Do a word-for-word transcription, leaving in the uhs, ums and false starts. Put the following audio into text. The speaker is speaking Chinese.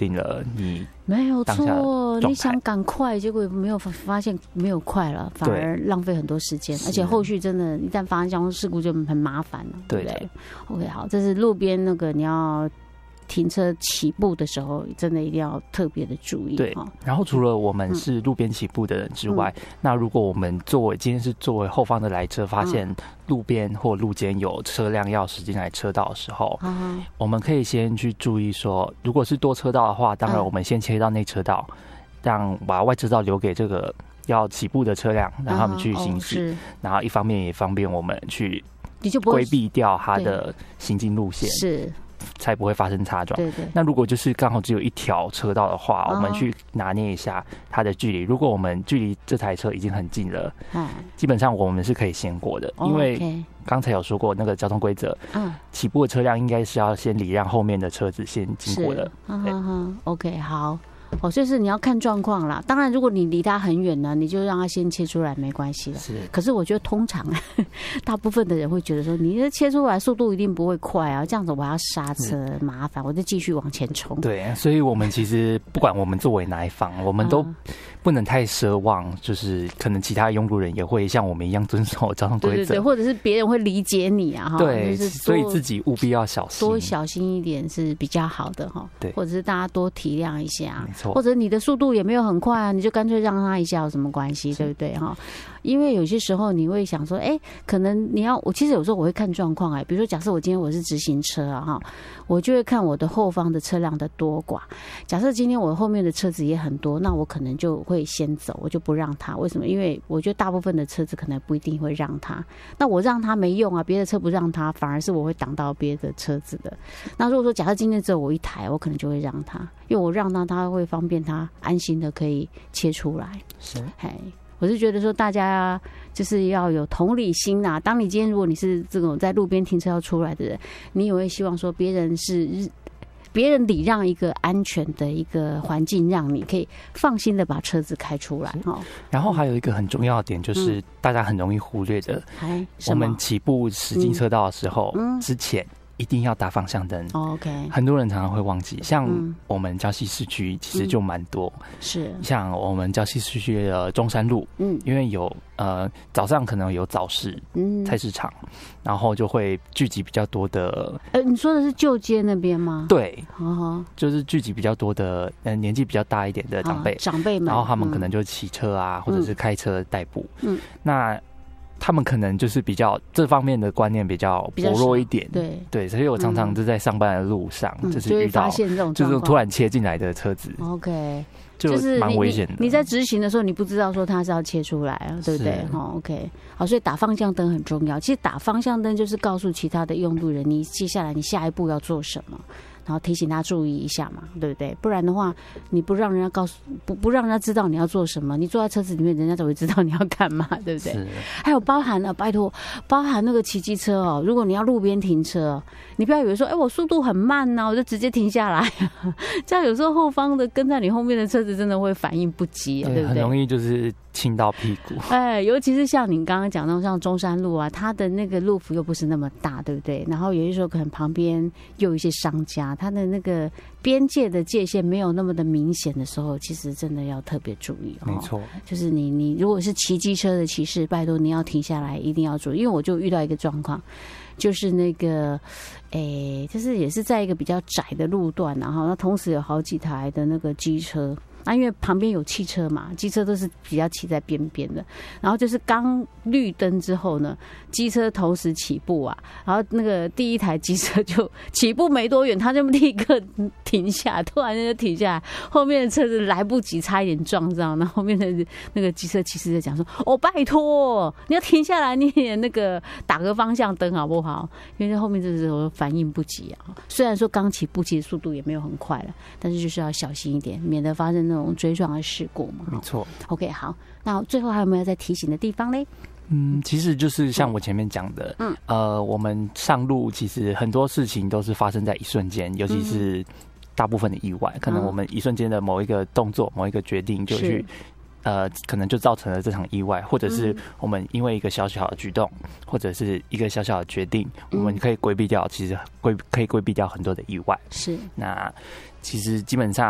定了你没有错，你想赶快，结果没有发现没有快了，反而浪费很多时间，而且后续真的，一旦发生交通事故就很麻烦了，对不对 ？OK， 好，这是路边那个你要停车起步的时候，真的一定要特别的注意。 对，然后除了我们是路边起步的人之外，嗯、那如果我们作为今天是作为后方的来车，发现路边或路肩有车辆要驶进来车道的时候，嗯、我们可以先去注意说，如果是多车道的话，当然我们先切到内车道，让把外车道留给这个要起步的车辆，让他们去行驶，哦、然后一方面也方便我们去规避掉它的行进路线。是。才不会发生擦撞。对对。那如果就是刚好只有一条车道的话，哦、我们去拿捏一下它的距离。如果我们距离这台车已经很近了，嗯，基本上我们是可以先过的，哦、因为刚才有说过那个交通规则，嗯，起步的车辆应该是要先礼让后面的车子先经过的。 嗯哼哼 ，OK， 好。哦，就是你要看状况啦。当然，如果你离他很远呢，你就让他先切出来，没关系的。是。可是我觉得通常大部分的人会觉得说，你这切出来速度一定不会快啊，这样子我还要刹车，麻烦，我就继续往前冲。 对，所以我们其实不管我们作为哪一方，我们都不能太奢望，就是可能其他用路人也会像我们一样遵守交通规则，对对对， 或者是别人会理解你啊， 对， 就是所以自己务必要小心， 多小心一点是比较好的哈。对，或者是大家多体谅一下。 错， 或者你的速度也没有很快啊，你就干脆让他一下有什么关系，对不对哈？因为有些时候你会想说，哎、欸，可能你要我其实有时候我会看状况哎，比如说假设我今天我是直行车啊哈，我就会看我的后方的车辆的多寡。假设今天我后面的车子也很多，那我可能就会先走，我就不让他。为什么？因为我觉得大部分的车子可能不一定会让他。那我让他没用啊，别的车不让他，反而是我会挡到别的车子的。那如果说假设今天只有我一台，我可能就会让他，因为我让他，他会方便他安心的可以切出来。是，嘿。我是觉得说，大家就是要有同理心呐、啊。当你今天如果你是这种在路边停车要出来的人，你也会希望说，别人是别人礼让一个安全的一个环境，让你可以放心的把车子开出来哈。 然后还有一个很重要的点，就是大家很容易忽略的，嗯、我们起步驶进车道的时候，嗯、之前。一定要打方向灯。Oh, OK， 很多人常常会忘记，像我们礁溪市区其实就蛮多，嗯、是像我们礁溪市区的中山路，嗯，因为有呃早上可能有早市，嗯，菜市场，然后就会聚集比较多的。 呃，你说的是旧街那边吗？ 对，哦，就是聚集比较多的，呃，年纪比较大一点的长辈， 长辈们， 然后他们可能就骑车啊，嗯、或者是开车代步，嗯，那。他们可能就是比较这方面的观念比较薄弱一点，对对，所以我常常就在上班的路上，嗯、就是遇到就是突然切进来的车子 ，OK， 就是蛮危险的。 你在直行的时候，你不知道说它是要切出来啊，对不对？哈 ，OK， 好，所以打方向灯很重要。其实打方向灯就是告诉其他的用路人，你接下来你下一步要做什么。然后提醒他注意一下嘛，对不对？不然的话，你不让人家告诉不不让人家知道你要做什么，你坐在车子里面，人家怎么会知道你要干嘛，对不对？还有包含了，拜托，包含那个骑机车哦，如果你要路边停车，你不要以为说，哎，我速度很慢呐、啊，我就直接停下来，这样有时候后方的跟在你后面的车子真的会反应不及，对不对？ 很容易就是亲到屁股。 哎，尤其是像你刚刚讲到像中山路啊，它的那个路幅又不是那么大，对不对？然后有些时候可能旁边又有一些商家。它的那个边界的界限没有那么的明显的时候，其实真的要特别注意。 没错， 就是你你如果是骑机车的骑士，拜托你要停下来，一定要注意。因为我就遇到一个状况，就是那个，诶、欸，就是也是在一个比较窄的路段，然后那同时有好几台的那个机车。那、啊、因为旁边有汽车嘛，机车都是比较骑在边边的，然后就是刚绿灯之后呢，机车同时起步啊，然后那个第一台机车就起步没多远，他就立刻停下，突然间就停下来，后面的车子来不及，差一点撞上，然后后面的那个机车骑士就讲说：“哦，拜托，你要停下来，你也那个打个方向灯好不好？因为后面这时候反应不及啊。虽然说刚起步，其实速度也没有很快了，但是就是要小心一点，免得发生那种追撞的事故嘛。 没错。 OK， 好，那最后还有没有再提醒的地方嘞？ 嗯，其实就是像我前面讲的，嗯，呃，我们上路其实很多事情都是发生在一瞬间，尤其是大部分的意外，嗯、可能我们一瞬间的某一个动作、某一个决定就去。呃，可能就造成了这场意外，或者是我们因为一个小小的举动，嗯、或者是一个小小的决定，嗯、我们可以规避掉，其实规可以规避掉很多的意外。是，那其实基本上。